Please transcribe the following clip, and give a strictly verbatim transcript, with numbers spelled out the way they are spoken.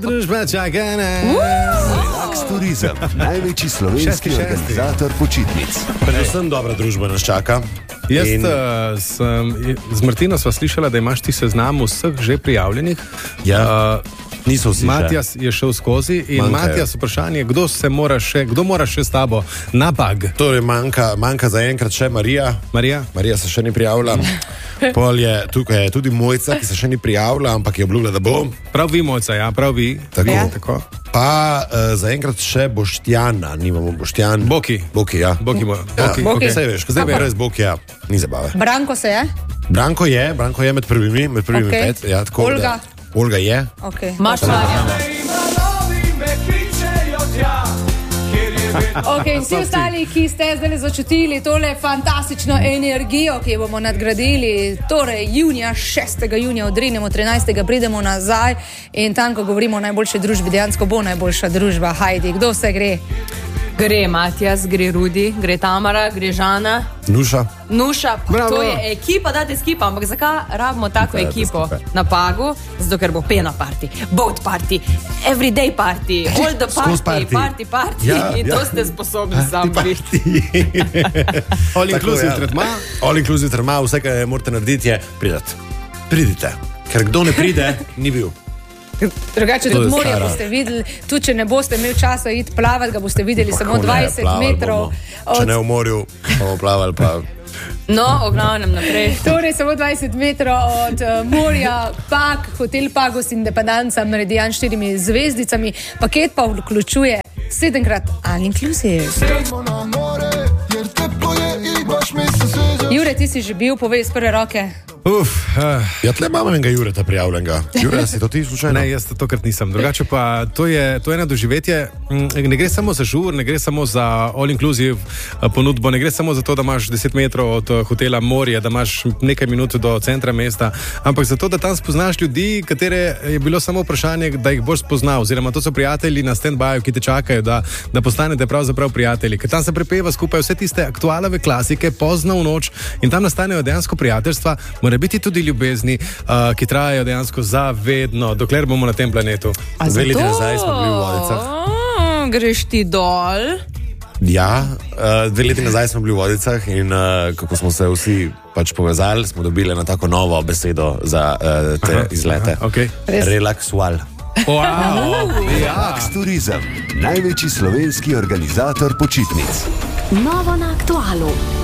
Družba čakana. Relax Turizem, največji slovenski organizator počitnic. Predvsem dobra družba nas čaka. Jaz In... uh, sem, z Martino sva slišala, da imaš ti seznam vseh že prijavljenih. Ja, uh, niso vsi Matjas je šel skozi in Manjkajo. Matjas vprašanje, kdo se mora še, kdo mora še s tabo na bag? Torej manjka, manjka zaenkrat še Marija. Marija? Marija se še ni prijavila. Pol je tukaj je tudi Mojca, ki se še ni prijavila, ampak je obljubila, da bo. Prav vi, Mojca, ja, prav vi. Tako. Ja. Tako. Pa uh, zaenkrat še Boštjana, nimamo Boštjan. Boki. Boki, ja. Boki moj. Ja, Boki. Boki. Okay. Saj veš, zdaj bi res Boki, ja, ni zabave. Branko se je? Branko je, Branko je med prvimi, med prvimi Okay. pet. Ja, tako, Olga? Da, Olga je. Okay. Maš Marjana. Ok, in vsi ostali, ki ste zdaj začutili tole fantastično energijo, ki jo bomo nadgradili, torej junija, šestega junija odrinemo, trinajstega pridemo nazaj in tam, ko govorimo o najboljši družbi, dejansko bo najboljša družba. Hajdi, kdo se gre? Gre Matjas, gre Rudi, gre Tamara, gre Žana. Nuša. Nuša, pa Bravo. to je ekipa, date skipa, ampak zakaj rabimo tako Dajte ekipo skipe. na Pagu? Zato, ker bo pena party, boat party, everyday party, all the Skozi party, party. party, party, Ja, in ja. to ste sposobni sam biti. All inclusive ja. tretma. All inclusive tretma, vse, kar morate narediti, je pridati. Pridite. Ker kdo ne pride, ni bil. Drugače, To je tudi morje stara. boste videli, tudi če ne boste imeli časa iti plavati, ga boste videli samo Kako ne, dvajset plavali metrov. bomo. Če ne v morju, bomo plavali pa... No, o glavnem naprej. Torej, samo dvajset metrov od uh, morja, Pag, hotel Pagos Independenca, Meridian s štirimi zvezdicami, paket pa vključuje sedemkrat all inclusive. Jure, ti si že bil, povej iz prve roke. Uf, uh, Ja, tle imamo enega Jureta prijavljenega. Jure, si to ti slučajno? ne, jaz to krat nisem. Drugače pa to je, to je eno doživetje. Mm, Ne gre samo za žur, ne gre samo za all inclusive eh, ponudbo, ne gre samo za to, da imaš deset metrov od eh, hotela morje, da imaš nekaj minut do centra mesta, ampak za to, da tam spoznaš ljudi, katere je bilo samo vprašanje, da jih boš spoznal, oziroma to so prijatelji na stand-byu, ki te čakajo, da, da postanete pravzaprav prijatelji. Ker tam se prepeva skupaj vse tiste aktualove klasike, pozno v noč in tam nastanejo dejansko prijateljstva, mora biti tudi ljubezni, uh, ki trajajo dejansko zavedno, dokler bomo na tem planetu. Dve leti nazaj smo bili v Vodicah. O, greš ti dol. Ja, uh, dve leti nazaj smo bili v Vodicah in uh, kako smo se vsi pač povezali, smo dobili eno tako novo besedo za uh, te aha, izlete. Aha, okay. Relaxual. Wow, Relax Turizem, največji slovenski organizator počitnic. Novo na aktualu.